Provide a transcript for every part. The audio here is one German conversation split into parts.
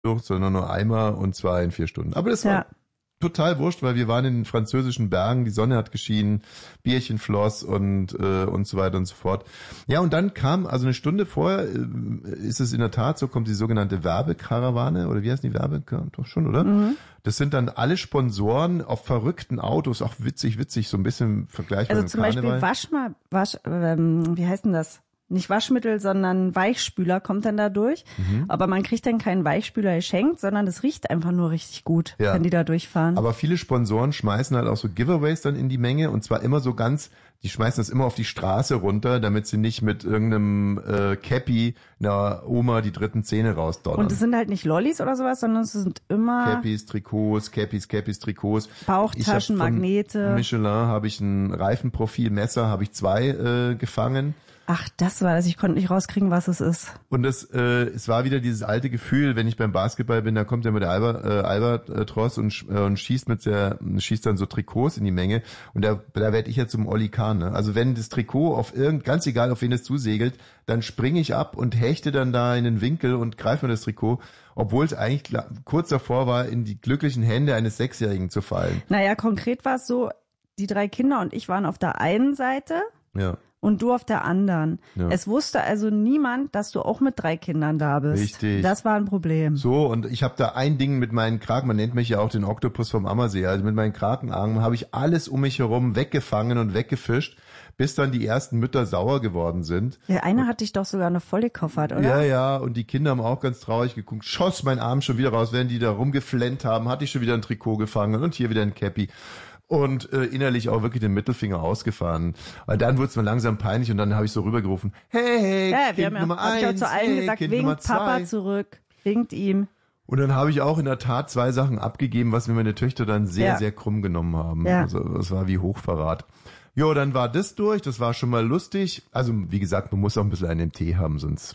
sondern nur einmal und zwar in 4 Stunden. Aber das war total wurscht, weil wir waren in den französischen Bergen, die Sonne hat geschienen, Bierchen floss und so weiter und so fort. Ja, und dann kam, also eine Stunde vorher, ist es in der Tat so, kommt die sogenannte Werbekarawane, oder wie heißt die Doch schon, oder? Mhm. Das sind dann alle Sponsoren auf verrückten Autos, auch witzig, so ein bisschen vergleichbar mit dem Karneval. Also zum Beispiel wie heißt denn das? Nicht Waschmittel, sondern Weichspüler kommt dann da durch. Mhm. Aber man kriegt dann keinen Weichspüler geschenkt, sondern das riecht einfach nur richtig gut, wenn die da durchfahren. Aber viele Sponsoren schmeißen halt auch so Giveaways dann in die Menge und zwar immer so die schmeißen das immer auf die Straße runter, damit sie nicht mit irgendeinem Cappy einer Oma die dritten Zähne rausdonnern. Und es sind halt nicht Lollis oder sowas, sondern es sind immer Cappies, Trikots, Trikots. Bauchtaschen, Magnete. Michelin habe ich ein Reifenprofilmesser, habe ich 2 gefangen. Ach, das war das. Ich konnte nicht rauskriegen, was es ist. Und es war wieder dieses alte Gefühl, wenn ich beim Basketball bin, da kommt ja mit der Albatros und schießt dann so Trikots in die Menge. Und da werde ich ja zum Olli Kahn. Ne? Also wenn das Trikot ganz egal auf wen es zusegelt, dann springe ich ab und hechte dann da in den Winkel und greife mir das Trikot, obwohl es eigentlich kurz davor war, in die glücklichen Hände eines 6-Jährigen zu fallen. Naja, konkret war es so, die 3 Kinder und ich waren auf der einen Seite. Ja. Und du auf der anderen. Ja. Es wusste also niemand, dass du auch mit 3 Kindern da bist. Richtig. Das war ein Problem. So, und ich habe da ein Ding mit meinen Kraken, man nennt mich ja auch den Oktopus vom Ammersee, also mit meinen Krakenarmen habe ich alles um mich herum weggefangen und weggefischt, bis dann die ersten Mütter sauer geworden sind. Der eine hat dich doch sogar noch voll gekoffert, oder? Ja, und die Kinder haben auch ganz traurig geguckt, schoss mein Arm schon wieder raus, während die da rumgeflennt haben, hatte ich schon wieder ein Trikot gefangen und hier wieder ein Cappy. Und innerlich auch wirklich den Mittelfinger ausgefahren. Weil dann wurde es mir langsam peinlich und dann habe ich so rübergerufen, hey, Kind Nummer 1, hab ich auch zu allen gesagt, Kind winkt Nummer 2. Papa zurück, winkt ihm. Und dann habe ich auch in der Tat 2 Sachen abgegeben, was mir meine Töchter dann sehr, sehr krumm genommen haben. Ja. Also das war wie Hochverrat. Jo, dann war das durch, das war schon mal lustig. Also wie gesagt, man muss auch ein bisschen einen im Tee haben, sonst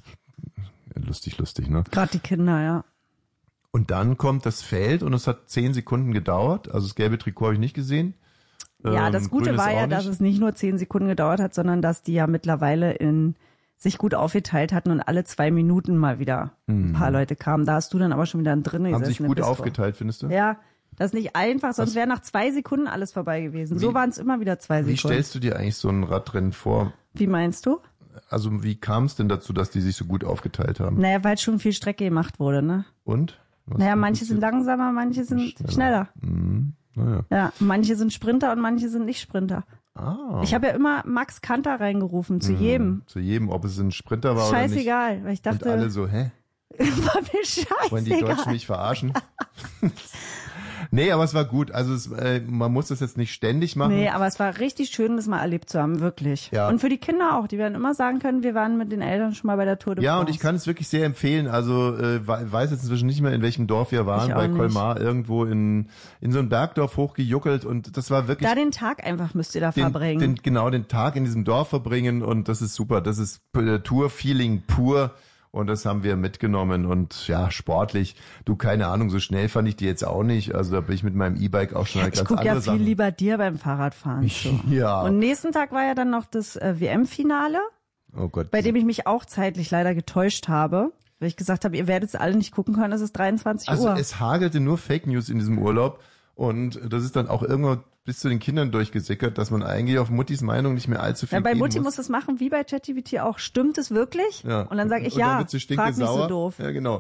lustig, ne? Gerade die Kinder, ja. Und dann kommt das Feld und es hat 10 Sekunden gedauert. Also das gelbe Trikot habe ich nicht gesehen. Ja, das Gute war ja, dass es nicht nur 10 Sekunden gedauert hat, sondern dass die ja mittlerweile sich gut aufgeteilt hatten und alle 2 Minuten mal wieder ein paar Leute kamen. Da hast du dann aber schon wieder drin gesessen. Haben sich gut aufgeteilt, findest du? Ja, das ist nicht einfach, sonst wäre nach 2 Sekunden alles vorbei gewesen. So waren es immer wieder 2 Sekunden. Wie stellst du dir eigentlich so ein Radrennen vor? Wie meinst du? Also wie kam es denn dazu, dass die sich so gut aufgeteilt haben? Naja, weil schon viel Strecke gemacht wurde, ne? Und? Manche sind langsamer, manche sind schneller. Mhm. Naja. Ja, manche sind Sprinter und manche sind nicht Sprinter. Ah. Ich habe ja immer Max Kanter reingerufen, zu jedem. Zu jedem, ob es ein Sprinter war oder nicht. Scheißegal, weil ich dachte... Und alle so, hä? War mir scheißegal. Wollen die Deutschen mich verarschen? Nee, aber es war gut. Also man muss das jetzt nicht ständig machen. Nee, aber es war richtig schön, das mal erlebt zu haben, wirklich. Ja. Und für die Kinder auch. Die werden immer sagen können, wir waren mit den Eltern schon mal bei der Tour de France. Ja, und ich kann es wirklich sehr empfehlen. Also weiß jetzt inzwischen nicht mehr, in welchem Dorf wir waren. Bei Colmar irgendwo in so ein Bergdorf hochgejuckelt. Und das war wirklich... Da den Tag einfach müsst ihr da verbringen. Den Tag in diesem Dorf verbringen. Und das ist super. Das ist Tour-Feeling pur. Und das haben wir mitgenommen und ja, sportlich. Du, keine Ahnung, so schnell fand ich die jetzt auch nicht. Also da bin ich mit meinem E-Bike auch schon ganz andere Sachen. Ich gucke ja viel lieber dir beim Fahrradfahren zu. Ja. Und nächsten Tag war ja dann noch das WM-Finale. Oh Gott. Bei dem ich mich auch zeitlich leider getäuscht habe. Weil ich gesagt habe, ihr werdet es alle nicht gucken können, es ist 23 Uhr. Also es hagelte nur Fake News in diesem Urlaub. Und das ist dann auch irgendwann bis zu den Kindern durchgesickert, dass man eigentlich auf Muttis Meinung nicht mehr allzu viel bei Mutti muss es machen, wie bei ChatGPT auch. Stimmt es wirklich? Ja. Und dann sage ich, und dann ja, wird sie frag nicht so doof. Ja, genau.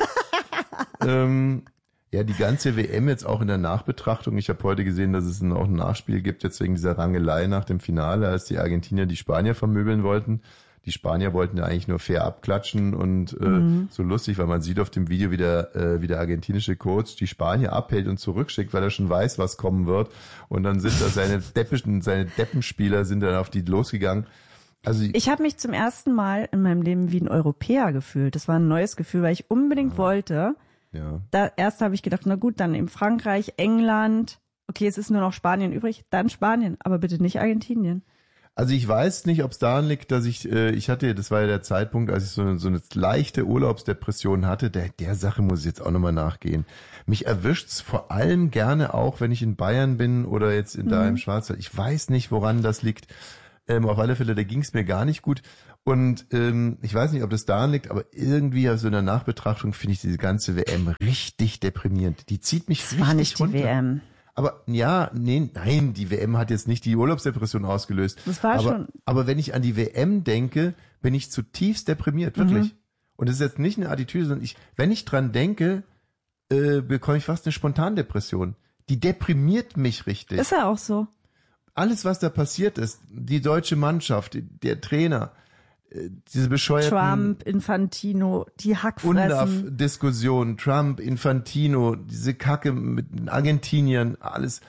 Ja, die ganze WM jetzt auch in der Nachbetrachtung. Ich habe heute gesehen, dass es auch ein Nachspiel gibt, jetzt wegen dieser Rangelei nach dem Finale, als die Argentinier die Spanier vermöbeln wollten. Die Spanier wollten ja eigentlich nur fair abklatschen und so lustig, weil man sieht auf dem Video, wie der argentinische Coach die Spanier abhält und zurückschickt, weil er schon weiß, was kommen wird. Und dann sind da seine Deppenspieler sind dann auf die losgegangen. Also ich habe mich zum ersten Mal in meinem Leben wie ein Europäer gefühlt. Das war ein neues Gefühl, weil ich unbedingt wollte. Ja. Erst habe ich gedacht, na gut, dann eben Frankreich, England. Okay, es ist nur noch Spanien übrig, dann Spanien, aber bitte nicht Argentinien. Also ich weiß nicht, ob es daran liegt, dass ich hatte, das war ja der Zeitpunkt, als ich so eine leichte Urlaubsdepression hatte, der Sache muss ich jetzt auch nochmal nachgehen. Mich erwischt's vor allem gerne auch, wenn ich in Bayern bin oder jetzt da im Schwarzwald. Ich weiß nicht, woran das liegt. Auf alle Fälle, da ging's mir gar nicht gut. Und ich weiß nicht, ob das daran liegt, aber irgendwie also in der Nachbetrachtung finde ich diese ganze WM richtig deprimierend. Die zieht mich richtig runter. War nicht die WM. Aber nein, die WM hat jetzt nicht die Urlaubsdepression ausgelöst. Das war schon. Aber wenn ich an die WM denke, bin ich zutiefst deprimiert, wirklich. Und das ist jetzt nicht eine Attitüde, sondern wenn ich dran denke, bekomme ich fast eine Spontandepression. Die deprimiert mich richtig. Ist ja auch so. Alles, was da passiert ist, die deutsche Mannschaft, der Trainer, diese bescheuerten Trump, Infantino, die Hackfressen. UNDAF-Diskussion, Trump, Infantino, diese Kacke mit den Argentiniern, alles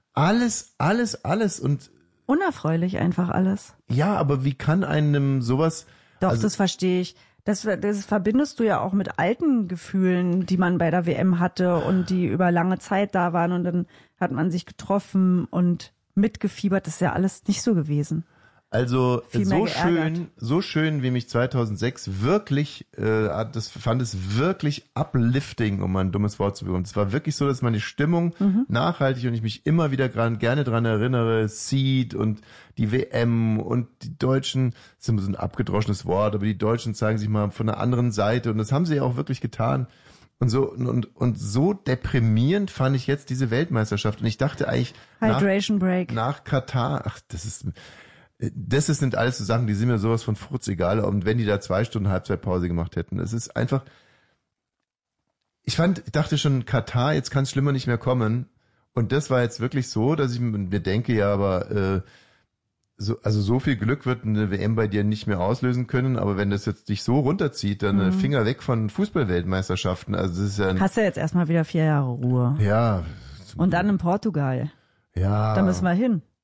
und unerfreulich einfach alles. Ja, aber wie kann einem sowas... Doch, das verstehe ich. Das verbindest du ja auch mit alten Gefühlen, die man bei der WM hatte und die über lange Zeit da waren und dann hat man sich getroffen und mitgefiebert. Das ist ja alles nicht so gewesen. Also so schön, wie mich 2006 wirklich, fand es wirklich uplifting, um mal ein dummes Wort zu bekommen. Es war wirklich so, dass meine Stimmung nachhaltig und ich mich immer wieder gerne dran erinnere, Seed und die WM und die Deutschen, das ist so ein abgedroschenes Wort, aber die Deutschen zeigen sich mal von einer anderen Seite und das haben sie ja auch wirklich getan. Und so deprimierend fand ich jetzt diese Weltmeisterschaft und ich dachte eigentlich nach Katar, das sind alles so Sachen, die sind mir sowas von furzegal. Und wenn die da 2 Stunden Halbzeitpause gemacht hätten, es ist einfach, ich dachte schon, Katar, jetzt kann es schlimmer nicht mehr kommen. Und das war jetzt wirklich so, dass ich mir denke, ja, aber so viel Glück wird eine WM bei dir nicht mehr auslösen können. Aber wenn das jetzt dich so runterzieht, dann Finger weg von Fußballweltmeisterschaften. Also das ist ja hast du jetzt erstmal wieder 4 Jahre Ruhe. Ja. Und dann in Portugal. Ja. Da müssen wir hin.